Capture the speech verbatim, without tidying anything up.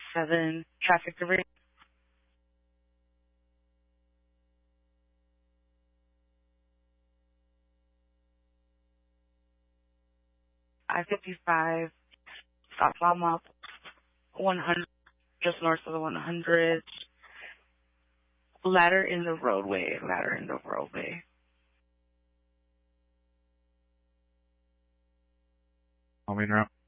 seven traffic diversion. I fifty-five, South Falmouth, one hundred, just north of the one hundred. Ladder in the roadway, ladder in the roadway. I'll be in route.